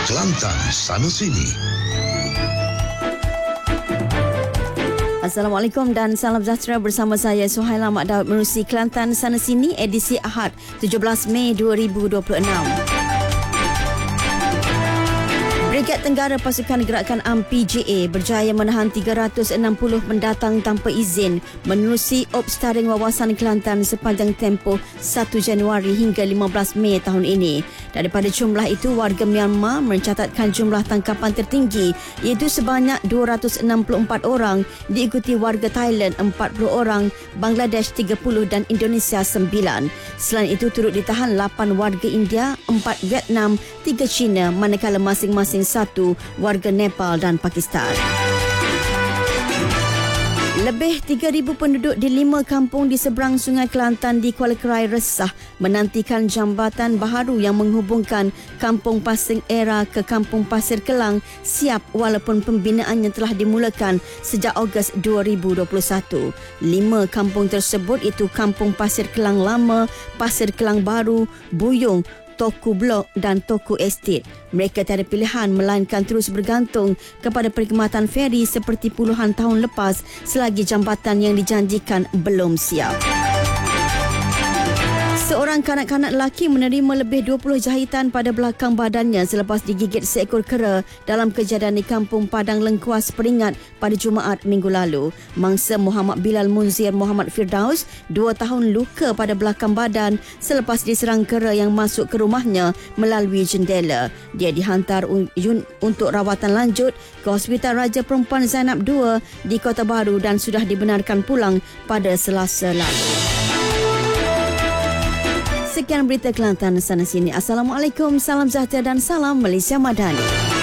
Kelantan sana sini. Assalamualaikum dan salam sejahtera bersama saya Suhaila Mak Daud menerusi Kelantan sana sini edisi Ahad 17 Mei 2026. Brigad Tenggara Pasukan Gerakan UMNO PGA berjaya menahan 360 pendatang tanpa izin menerusi Ops Taring Wawasan Kelantan sepanjang tempoh 1 Januari hingga 15 Mei tahun ini. Daripada jumlah itu, warga Myanmar mencatatkan jumlah tangkapan tertinggi iaitu sebanyak 264 orang, diikuti warga Thailand 40 orang, Bangladesh 30 dan Indonesia 9. Selain itu, turut ditahan 8 warga India, 4 Vietnam, 3 China, manakala masing-masing 1 warga Nepal dan Pakistan. Lebih 3,000 penduduk di 5 kampung di seberang Sungai Kelantan di Kuala Krai resah menantikan jambatan baharu yang menghubungkan Kampung Pasir Era ke Kampung Pasir Kelang siap walaupun pembinaannya telah dimulakan sejak Ogos 2021. 5 kampung tersebut itu Kampung Pasir Kelang Lama, Pasir Kelang Baru, Buyung, Toko Blok dan Toko Estate. Mereka tiada pilihan melainkan terus bergantung kepada perkhidmatan feri seperti puluhan tahun lepas selagi jambatan yang dijanjikan belum siap. Seorang kanak-kanak lelaki menerima lebih 20 jahitan pada belakang badannya selepas digigit seekor kera dalam kejadian di Kampung Padang Lengkuas Peringat pada Jumaat minggu lalu. Mangsa Muhammad Bilal Munzir Muhammad Firdaus, 2 tahun luka pada belakang badan selepas diserang kera yang masuk ke rumahnya melalui jendela. Dia dihantar untuk rawatan lanjut ke Hospital Raja Perempuan Zainab II di Kota Baru dan sudah dibenarkan pulang pada Selasa lalu. Sekian berita Kelantan sana sini. Assalamualaikum, salam sejahtera dan salam Malaysia Madani.